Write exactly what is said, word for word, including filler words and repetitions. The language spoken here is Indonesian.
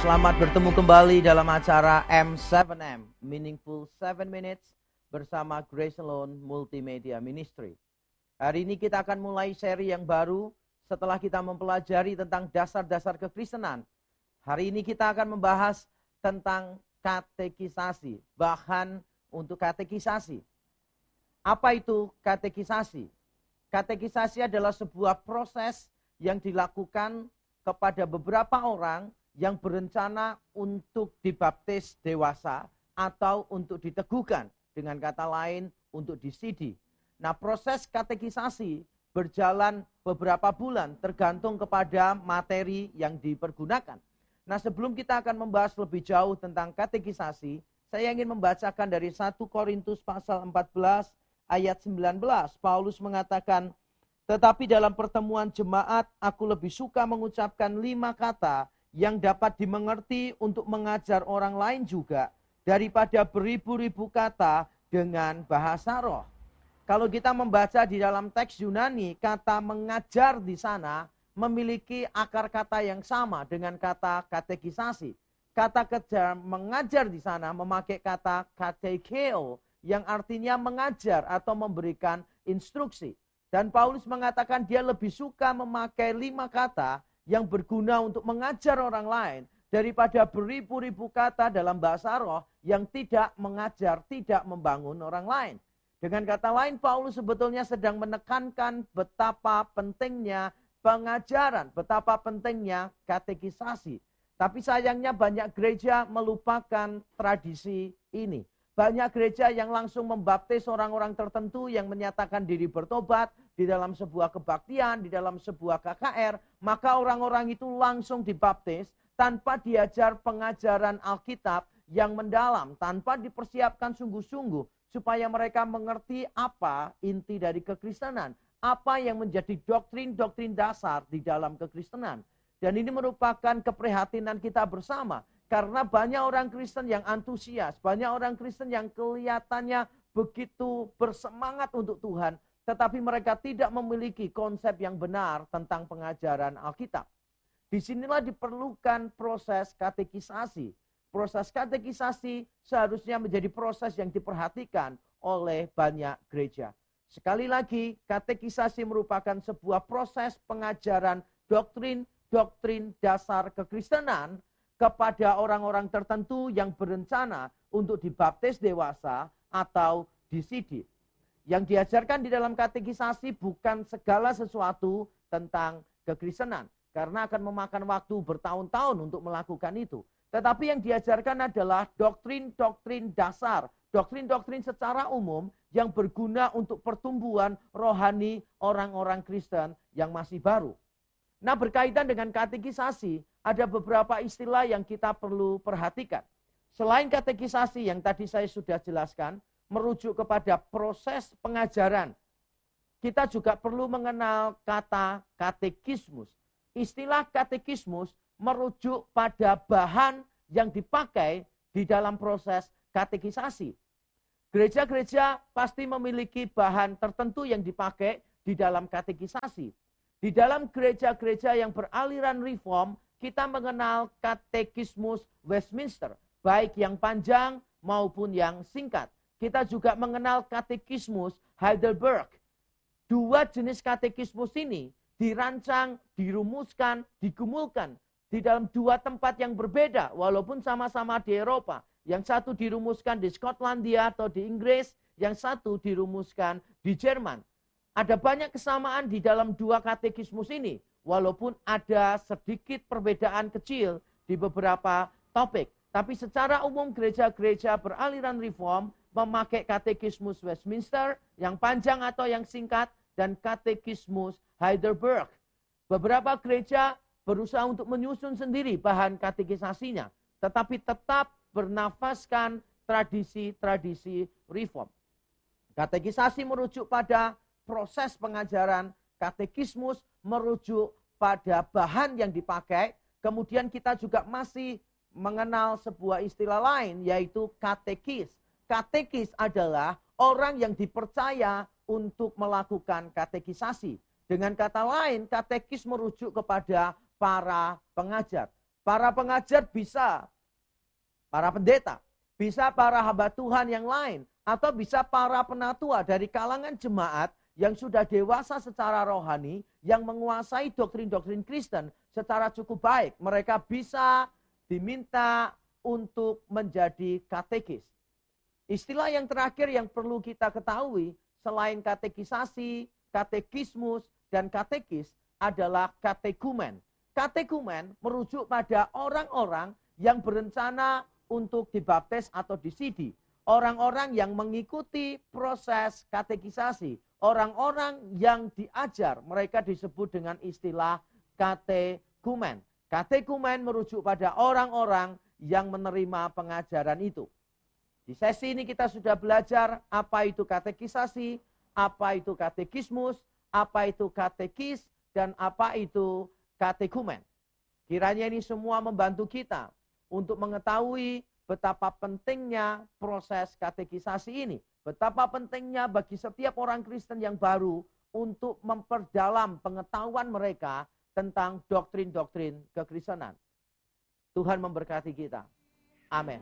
Selamat bertemu kembali dalam acara M tujuh M, Meaningful tujuh Minutes bersama Grace Alone Multimedia Ministry. Hari ini kita akan mulai seri yang baru setelah kita mempelajari tentang dasar-dasar kekristenan. Hari ini kita akan membahas tentang katekisasi, bahan untuk katekisasi. Apa itu katekisasi? Katekisasi adalah sebuah proses yang dilakukan kepada beberapa orang yang berencana untuk dibaptis dewasa atau untuk diteguhkan, dengan kata lain untuk disidi. Nah, proses katekisasi berjalan beberapa bulan tergantung kepada materi yang dipergunakan. Nah, sebelum kita akan membahas lebih jauh tentang katekisasi, saya ingin membacakan dari satu Korintus pasal empat belas ayat sembilan belas. Paulus mengatakan, "Tetapi dalam pertemuan jemaat aku lebih suka mengucapkan lima kata yang dapat dimengerti untuk mengajar orang lain juga, daripada beribu-ribu kata dengan bahasa roh." Kalau kita membaca di dalam teks Yunani, kata mengajar di sana memiliki akar kata yang sama dengan kata katekisasi. Kata kerja mengajar di sana memakai kata katekeo, yang artinya mengajar atau memberikan instruksi. Dan Paulus mengatakan dia lebih suka memakai lima kata yang berguna untuk mengajar orang lain daripada beribu-ribu kata dalam bahasa roh yang tidak mengajar, tidak membangun orang lain. Dengan kata lain, Paulus sebetulnya sedang menekankan betapa pentingnya pengajaran, betapa pentingnya katekisasi. Tapi sayangnya banyak gereja melupakan tradisi ini. Banyak gereja yang langsung membaptis orang-orang tertentu yang menyatakan diri bertobat di dalam sebuah kebaktian, di dalam sebuah K K R. Maka orang-orang itu langsung dibaptis tanpa diajar pengajaran Alkitab yang mendalam, tanpa dipersiapkan sungguh-sungguh supaya mereka mengerti apa inti dari kekristenan, apa yang menjadi doktrin-doktrin dasar di dalam kekristenan. Dan ini merupakan keprihatinan kita bersama. Karena banyak orang Kristen yang antusias, banyak orang Kristen yang kelihatannya begitu bersemangat untuk Tuhan, tetapi mereka tidak memiliki konsep yang benar tentang pengajaran Alkitab. Disinilah diperlukan proses katekisasi. Proses katekisasi seharusnya menjadi proses yang diperhatikan oleh banyak gereja. Sekali lagi, katekisasi merupakan sebuah proses pengajaran doktrin-doktrin dasar kekristenan kepada orang-orang tertentu yang berencana untuk dibaptis dewasa atau disidi. Yang diajarkan di dalam katekisasi bukan segala sesuatu tentang kekristenan, karena akan memakan waktu bertahun-tahun untuk melakukan itu. Tetapi yang diajarkan adalah doktrin-doktrin dasar, doktrin-doktrin secara umum yang berguna untuk pertumbuhan rohani orang-orang Kristen yang masih baru. Nah, berkaitan dengan katekisasi, ada beberapa istilah yang kita perlu perhatikan. Selain katekisasi yang tadi saya sudah jelaskan, merujuk kepada proses pengajaran, kita juga perlu mengenal kata katekismus. Istilah katekismus merujuk pada bahan yang dipakai di dalam proses katekisasi. Gereja-gereja pasti memiliki bahan tertentu yang dipakai di dalam katekisasi. Di dalam gereja-gereja yang beraliran reform, kita mengenal katekismus Westminster, baik yang panjang maupun yang singkat. Kita juga mengenal katekismus Heidelberg. Dua jenis katekismus ini dirancang, dirumuskan, digumulkan di dalam dua tempat yang berbeda, walaupun sama-sama di Eropa. Yang satu dirumuskan di Skotlandia atau di Inggris, yang satu dirumuskan di Jerman. Ada banyak kesamaan di dalam dua katekismus ini, walaupun ada sedikit perbedaan kecil di beberapa topik. Tapi secara umum gereja-gereja beraliran reform memakai katekismus Westminster, yang panjang atau yang singkat, dan katekismus Heidelberg. Beberapa gereja berusaha untuk menyusun sendiri bahan katekisasinya, tetapi tetap bernafaskan tradisi-tradisi reform. Katekisasi merujuk pada proses pengajaran, katekismus merujuk pada bahan yang dipakai. Kemudian kita juga masih mengenal sebuah istilah lain, yaitu katekis. Katekis adalah orang yang dipercaya untuk melakukan katekisasi. Dengan kata lain, katekis merujuk kepada para pengajar. para pengajar bisa, para pendeta, bisa para hamba Tuhan yang lain, atau bisa para penatua dari kalangan jemaat yang sudah dewasa secara rohani, yang menguasai doktrin-doktrin Kristen secara cukup baik. Mereka bisa diminta untuk menjadi katekis. Istilah yang terakhir yang perlu kita ketahui, selain katekisasi, katekismus, dan katekis, adalah katekumen. Katekumen merujuk pada orang-orang yang berencana untuk dibaptis atau disidi. Orang-orang yang mengikuti proses katekisasi. Orang-orang yang diajar, mereka disebut dengan istilah katekumen. Katekumen merujuk pada orang-orang yang menerima pengajaran itu. Di sesi ini kita sudah belajar apa itu katekisasi, apa itu katekismus, apa itu katekis, dan apa itu katekumen. Kiranya ini semua membantu kita untuk mengetahui betapa pentingnya proses katekisasi ini. Betapa pentingnya bagi setiap orang Kristen yang baru untuk memperdalam pengetahuan mereka tentang doktrin-doktrin kekristenan. Tuhan memberkati kita. Amin.